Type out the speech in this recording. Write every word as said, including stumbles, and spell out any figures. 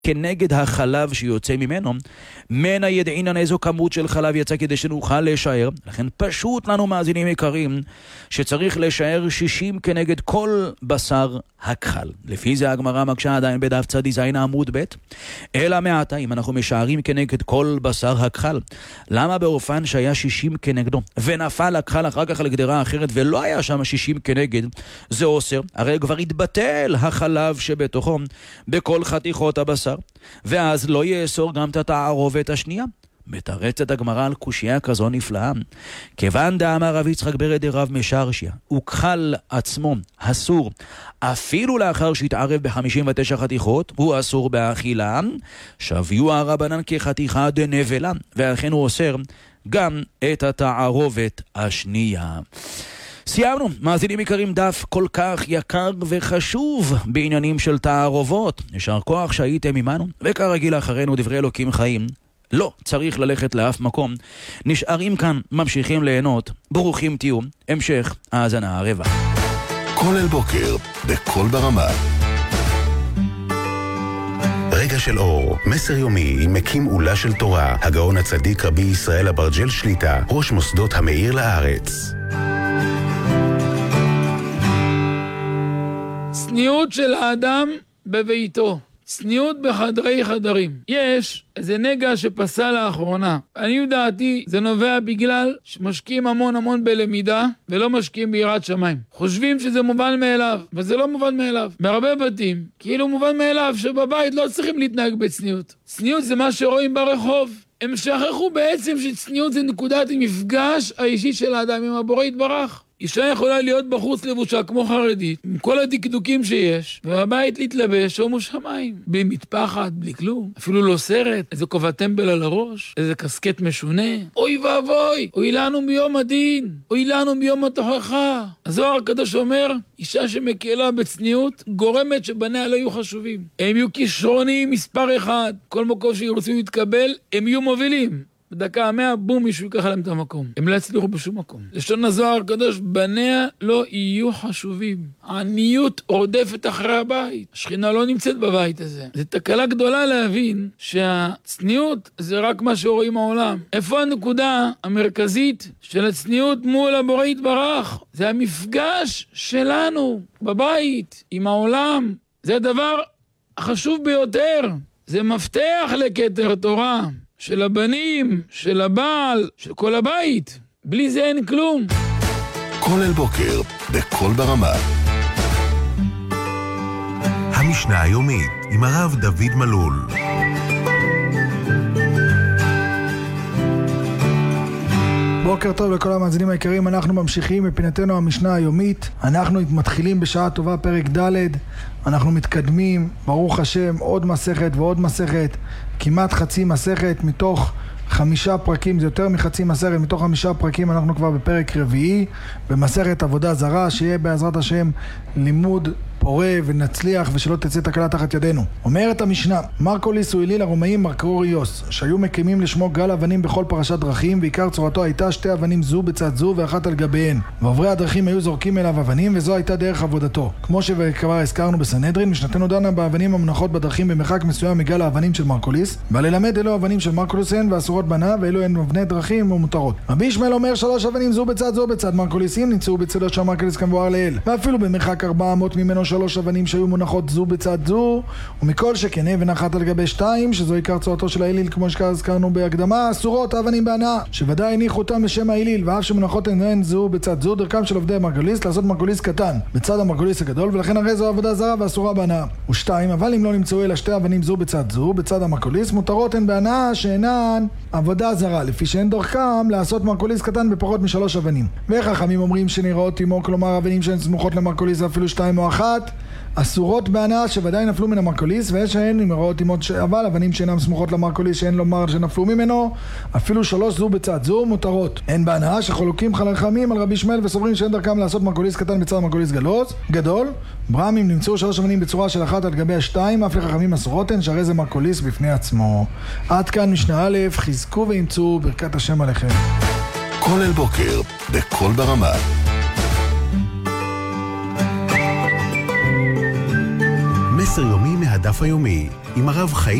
כנגד החלב שיוצא ממנו, מנה ידעינן איזו כמות של חלב יצא כדי שנוכל לשער. לכן פשוט לנו מאזינים יקרים שצריך לשער שישים כנגד כל בשר הכחל. לפי זה הגמרא מקשה עדיין בדף צדי זין עמוד ב', אלא מעתה אם אנחנו משערים כנגד כל בשר הכחל, למה באופן שהיה שישים כנגדו ונפל הכחל אחר כך לגדרה אחרת ולא היה שם שישים כנגד, זה אוסר, הרי כבר התבטל החלב שבתוכו בכל חתיכות הבשר, ואז לא יאסור גם את התערובת השנייה. מתרצת הגמרא על קושיה כזו נפלאה, כיוון דאמר רב יצחק ברד רב משרשיה, וכחל עצמו אסור אפילו לאחר שהתערב ב-חמישים ותשע חתיכות, הוא אסור באכילה, שביו הרבנן כחתיכה דנבלה, ואכן הוא אוסר גם את התערובת השנייה. סיימנו, מאזינים יקרים, דף כל כך יקר וחשוב בעניינים של תערובות. ישר כוח שהייתם עמנו, וכרגיל אחרינו דברי אלוקים חיים. לא צריך ללכת לאף מקום, נשארים כאן, ממשיכים ליהנות. ברוכים תהיו, המשך האזנה הרבה. כל אל בוקר, בכל ברמה. רגע של אור, מסר יומי עם מקים עולה של תורה, הגאון הצדיק רבי ישראל אברג'ל שליטה, ראש מוסדות המאיר לארץ. צניעות של האדם בביתו, צניעות בחדרי חדרים. יש איזה נגע שפסה לאחרונה. אני יודעתי, זה נובע בגלל שמשקיעים המון המון בלמידה ולא משקיעים ביראת שמיים. חושבים שזה מובן מאליו, וזה לא מובן מאליו. בהרבה בתים, כאילו מובן מאליו שבבית לא צריכים להתנהג בצניעות. צניעות זה מה שרואים ברחוב. הם שכחו בעצם שצניעות זה נקודת המפגש האישי של האדם עם הבורא יתברך. אישה יכולה להיות בחוץ לבושה כמו חרדית, עם כל הדקדוקים שיש, ובבית להתלבש שומו שמיים, בלי מטפחת, בלי כלום, אפילו לא סרט, איזה כובע טמבל על הראש, איזה קסקט משונה. אוי ואבוי, אוי לנו מיום הדין, אוי לנו מיום התוכחה. הזוהר הקדוש אומר, אישה שמקלה בצניעות, גורמת שבניה לא יהיו חשובים. הם יהיו כישרונים מספר אחד, כל מקום שירצו להתקבל, הם יהיו מובילים. בדקה המאה, בום, מישהו ייקח להם את המקום. הם לא יצליחו בשום מקום. לשון הזוהר הקדוש, בניה לא יהיו חשובים. העניות רודפת אחרי הבית. השכינה לא נמצאת בבית הזה. זו תקלה גדולה להבין שהצניעות זה רק מה שרואים העולם. איפה הנקודה המרכזית של הצניעות מול הבורא יתברך? זה המפגש שלנו בבית, עם העולם. זה הדבר החשוב ביותר. זה מפתח לכתר תורה. של הבנים, של הבעל, של כל הבית. בלי זה אין כלום. כל אל בוקר, בכל ברמה. המשנה היומית עם הרב דוד מלול. בוקר טוב לכל המאזינים היקרים, אנחנו ממשיכים בפינתנו המשנה היומית. אנחנו מתחילים בשעה טובה פרק ד', אנחנו מתקדמים, ברוך השם, עוד מסכת ועוד מסכת, כמעט חצי מסכת מתוך חמישה פרקים, זה יותר מחצי מסכת, מתוך חמישה פרקים אנחנו כבר בפרק רביעי, במסכת עבודה זרה, שיהיה בעזרת השם לימוד פורה ונצליח ושלא תצא תקלה תחת ידינו. אומרת המשנה, מרקוליס הוא אליל הרומאים מרקוריוס, שהיו מקימים לשמו גל אבנים בכל פרשת דרכים, ועיקר צורתו הייתה שתי אבנים זו בצד זו ואחת על גביהן. ועוברי הדרכים היו זורקים אליו אבנים, וזו הייתה דרך עבודתו. כמו שכבר הזכרנו בסנהדרין, משנתנו דנה באבנים המונחות בדרכים במרחק מסוים מגל האבנים של מרקוליס, וללמד אלו אבנים של מרקוליס הן ואסורות בנה, ואלו הן אבני דרכים ומותרות. רבי ישמעאל אומר שלוש אבנים זו בצד זו בצד מרקוליסים נמצאו בצדו של מרקוליס כמבואר לעיל, ואפילו במרחק ארבע מאות ממנו שלוש אבנים שהיו מונחות זו בצד זו, ומכל שכן אבן אחת על גבי שתיים, שזו עיקר צורתו של האליל, כמו שהזכרנו בהקדמה, אסורות האבנים בהנאה, שוודאי הניחו אותם בשם האליל, ואף שמונחות הן זו בצד זו, דרכם של עובדי מרקוליס לעשות מרקוליס קטן בצד המרקוליס הגדול, ולכן הרי זו עבודה זרה ואסורה בהנאה. ושתיים, אבל אם לא נמצאו אלא שתי אבנים זו בצד זו בצד המרקוליס, מותרות הן בהנאה שאינן עבודה זרה, לפי שאין דרכם לעשות מרקוליס קטן בפחות משלוש אבנים. וחכמים אומרים שנראות עמו, כלומר אבנים שהן סמוכות למרקוליס אפילו שתיים או אחת, אסורות בהנאה שוודאי נפלו מן המרקוליס, ויש שהן נראות עמו, אבל אבנים שאינם סמוכות למרקוליס שאין לומר שנפלו ממנו אפילו שלוש זו בצד זו מותרות. הן בהנאה שחולקים חכמים על רבי ישמעאל וסוברים שאין דרכם לעשות מרקוליס קטן בצד מרקוליס גדול. ברמים נמצאו שלוש אבנים בצורה של אחת על גבי השתיים, אף לחכמים אסורות הן, שהרי זה מרקוליס בפני עצמו. עד כאן משנה א', חזקו ואמצו, ברכת השם עליכם. כל אל בוקר, בכל ברמה. מסר יומי מהדף היומי, עם הרב חיים